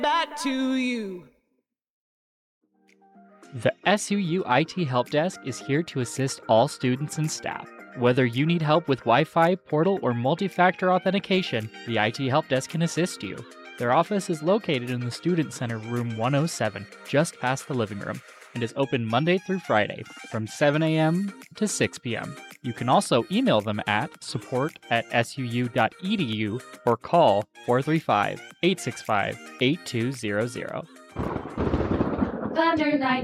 back to you. The SUU IT Help Desk is here to assist all students and staff. Whether you need help with Wi-Fi, portal, or multi-factor authentication, the IT Help Desk can assist you. Their office is located in the Student Center Room 107, just past the living room, and is open Monday through Friday from 7 a.m. to 6 p.m. You can also email them at support@suu.edu or call 435-865-8200. Thunder 9